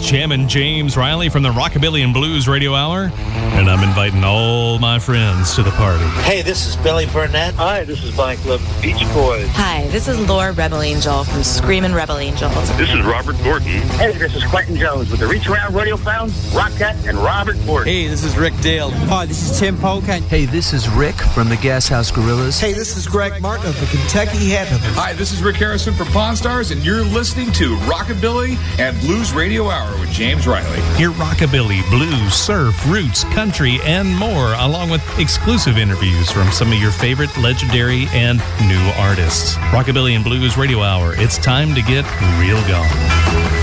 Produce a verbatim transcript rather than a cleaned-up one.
jamming James Riley from the Rockabilly and Blues Radio Hour, and I'm inviting all my friends to the party. Hey, this is Billy Burnett. Hi, this is Mike Love, Beach Boys. Hi, this is Laura Rebel Angel from Screamin' Rebel Angels. This is Robert Gordon. Hey, this is Quentin Jones with the Reach Around Radio Found, Rockette, and Robert Gordon. Hey, this is Rick Dale. Hi, this is Tim Polka. Hey, this is Rick from the Gas House Gorillas. Hey, this is Greg Martin of the Kentucky Headhunters. Hi, this is Rick Harrison from Pawn Stars, and you're listening to Rockabilly and Blues Radio Hour with James Riley. Hear rockabilly, blues, surf, roots, country, and more, along with exclusive interviews from some of your favorite legendary and new artists. Rockabilly and Blues Radio Hour. It's time to get real gone.